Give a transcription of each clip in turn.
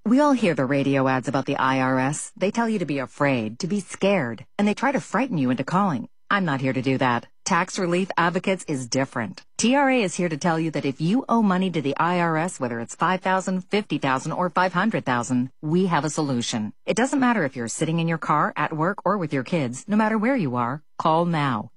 We all hear the radio ads about the IRS. They tell you to be afraid, to be scared, and they try to frighten you into calling. I'm not here to do that. Tax Relief Advocates is different. TRA is here to tell you that if you owe money to the IRS, whether it's $5,000, $50,000, or $500,000, we have a solution. It doesn't matter if you're sitting in your car, at work, or with your kids. No matter where you are, call now.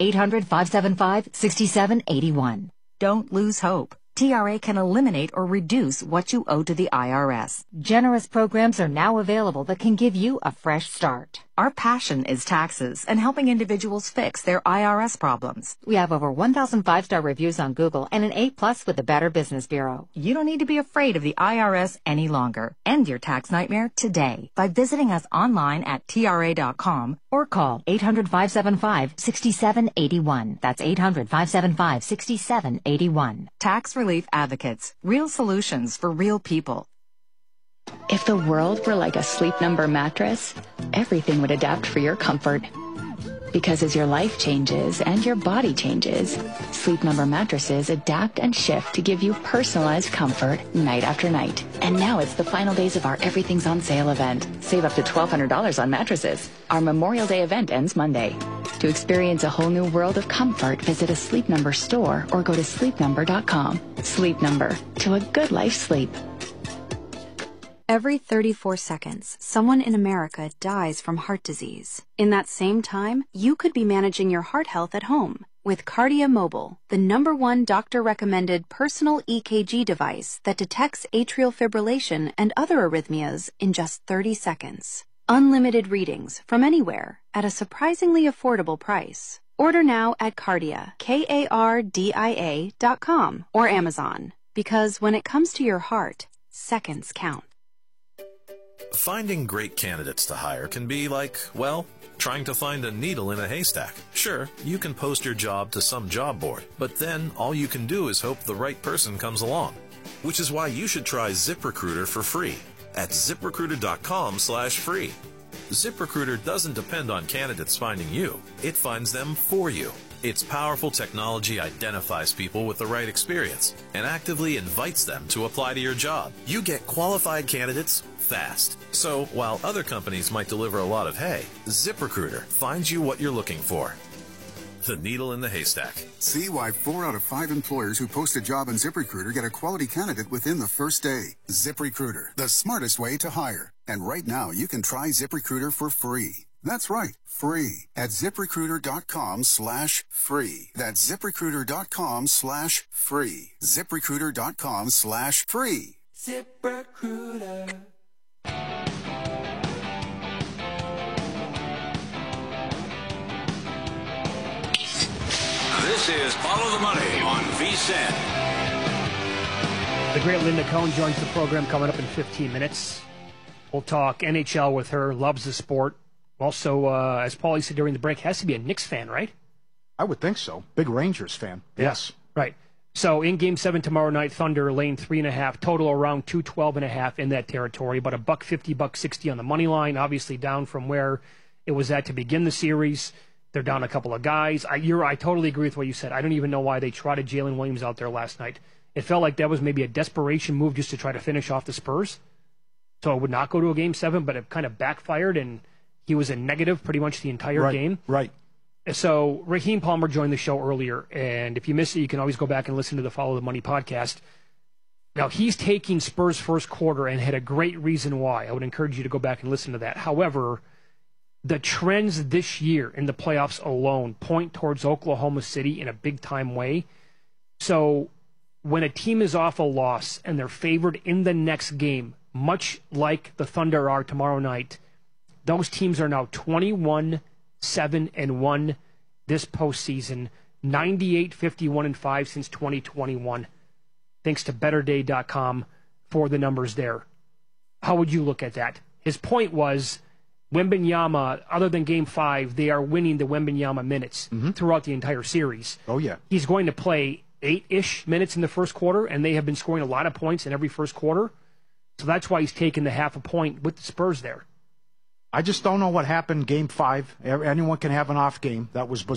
800-575-6781. Don't lose hope. TRA can eliminate or reduce what you owe to the IRS. Generous programs are now available that can give you a fresh start. Our passion is taxes and helping individuals fix their IRS problems. We have over 1,000 5-star reviews on Google and an A+ with the Better Business Bureau. You don't need to be afraid of the IRS any longer. End your tax nightmare today by visiting us online at TRA.com or call 800-575-6781. That's 800-575-6781. Tax Relief Advocates. Real solutions for real people. If the world were like a Sleep Number mattress, everything would adapt for your comfort. Because as your life changes and your body changes, Sleep Number mattresses adapt and shift to give you personalized comfort night after night. And now it's the final days of our Everything's on Sale event. Save up to $1,200 on mattresses. Our Memorial Day event ends Monday. To experience a whole new world of comfort, visit a Sleep Number store or go to sleepnumber.com. Sleep Number. To a good life sleep. Every 34 seconds, someone in America dies from heart disease. In that same time, you could be managing your heart health at home with Kardia Mobile, the #1 doctor-recommended personal EKG device that detects atrial fibrillation and other arrhythmias in just 30 seconds. Unlimited readings from anywhere at a surprisingly affordable price. Order now at Kardia, KARDIA.com or Amazon, because when it comes to your heart, seconds count. Finding great candidates to hire can be like, well, trying to find a needle in a haystack. Sure, you can post your job to some job board, but then all you can do is hope the right person comes along. Which is why you should try ZipRecruiter for free at ZipRecruiter.com/free. ZipRecruiter doesn't depend on candidates finding you. It finds them for you. Its powerful technology identifies people with the right experience and actively invites them to apply to your job. You get qualified candidates fast. So while other companies might deliver a lot of hay, ZipRecruiter finds you what you're looking for. The needle in the haystack. See why 4 out of 5 employers who post a job on ZipRecruiter get a quality candidate within the first day. ZipRecruiter, the smartest way to hire. And right now, you can try ZipRecruiter for free. That's right, free at ZipRecruiter.com/free. That's ZipRecruiter.com/free. ZipRecruiter.com/free. ZipRecruiter. This is Follow the Money on VSiN. The great Linda Cohn joins the program coming up in 15 minutes. We'll talk NHL with her, loves the sport. Also, as Paulie said during the break, has to be a Knicks fan, right? I would think so. Big Rangers fan. Yes. Right. So in Game 7 tomorrow night, Thunder laying 3.5, total around 212.5 in that territory, but $1.50, $1.60 on the money line, obviously down from where it was at to begin the series. They're down a couple of guys. I totally agree with what you said. I don't even know why they trotted Jalen Williams out there last night. It felt like that was maybe a desperation move just to try to finish off the Spurs. So it would not go to a Game 7, but it kind of backfired, and he was a negative pretty much the entire game. Right. So Raheem Palmer joined the show earlier, and if you missed it, you can always go back and listen to the Follow the Money podcast. Now, he's taking Spurs first quarter and had a great reason why. I would encourage you to go back and listen to that. However, the trends this year in the playoffs alone point towards Oklahoma City in a big-time way. So when a team is off a loss and they're favored in the next game, much like the Thunder are tomorrow night, those teams are now 21-7-1 this postseason, 98-51-5 since 2021, thanks to BetterDay.com for the numbers there. How would you look at that? His point was Wembanyama, other than Game 5, they are winning the Wembanyama minutes throughout the entire series. Oh, yeah. He's going to play 8-ish minutes in the first quarter, and they have been scoring a lot of points in every first quarter. So that's why he's taking the half a point with the Spurs there. I just don't know what happened Game 5. Anyone can have an off game. That was